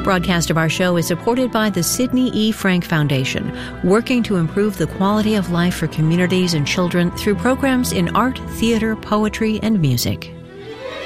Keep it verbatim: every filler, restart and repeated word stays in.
broadcast of our show is supported by the Sidney E. Frank Foundation, working to improve the quality of life for communities and children through programs in art, theater, poetry, and music.